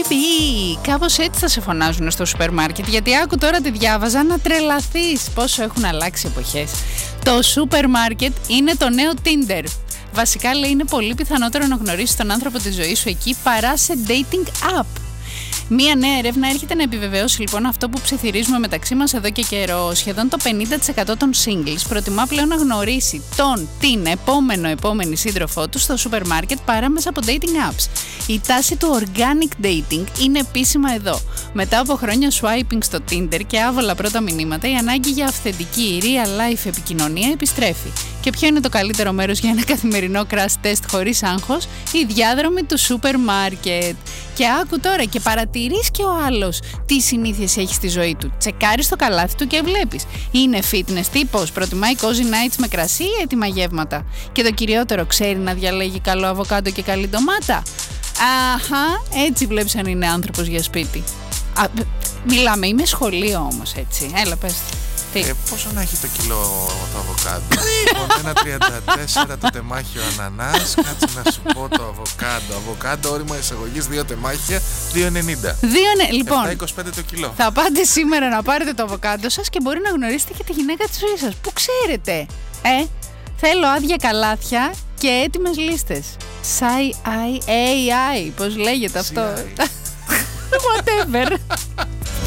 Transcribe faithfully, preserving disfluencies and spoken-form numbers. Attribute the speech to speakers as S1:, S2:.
S1: Baby! Κάπως έτσι θα σε φωνάζουν στο σούπερ μάρκετ, γιατί άκου τώρα τη διάβαζα να τρελαθείς πόσο έχουν αλλάξει εποχές. Το σούπερ μάρκετ είναι το νέο Tinder. Βασικά λέει είναι πολύ πιθανότερο να γνωρίσεις τον άνθρωπο της ζωής σου εκεί παρά σε dating app. Μία νέα έρευνα έρχεται να επιβεβαιώσει λοιπόν αυτό που ψιθυρίζουμε μεταξύ μας εδώ και καιρό. Σχεδόν το πενήντα τοις εκατό των singles προτιμά πλέον να γνωρίσει τον, την επόμενο επόμενη σύντροφό του στο σούπερ μάρκετ παρά μέσα από dating apps. Η τάση του organic dating είναι επίσημα εδώ. Μετά από χρόνια swiping στο Tinder και άβολα πρώτα μηνύματα, η ανάγκη για αυθεντική real life επικοινωνία επιστρέφει. Και ποιο είναι το καλύτερο μέρος για ένα καθημερινό crash test χωρίς άγχος? Η διάδρομη του σούπερ μάρκετ. Και άκου τώρα και παρατηρείς και ο άλλος τι συνήθειες έχει στη ζωή του. Τσεκάρεις το καλάθι του και βλέπεις. Είναι fitness τύπος, προτιμάει cozy nights με κρασί ή έτοιμα γεύματα. Και το κυριότερο, ξέρει να διαλέγει καλό αβοκάντο και καλή ντομάτα. Αχα, έτσι βλέπεις αν είναι άνθρωπος για σπίτι. Α, μιλάμε, είμαι σχολείο όμως, έτσι. Έλα, πες.
S2: Ε, πόσο να έχει το κιλό το αβοκάντο? Λοιπόν, ένα τριάντα τέσσερα το τεμάχιο ανανάς. Κάτσε να σου πω το αβοκάντο. Αβοκάντο, όριμο εισαγωγής, δύο τεμάχια, δύο ενενήντα.
S1: Λοιπόν,
S2: επτά είκοσι πέντε το κιλό.
S1: Θα πάτε σήμερα να πάρετε το αβοκάντο σας και μπορεί να γνωρίσετε και τη γυναίκα της ζωής σας. Πού ξέρετε, ε? Θέλω άδεια καλάθια και έτοιμες λίστες. Σάι έι άι, πώς λέγεται αυτό? Whatever.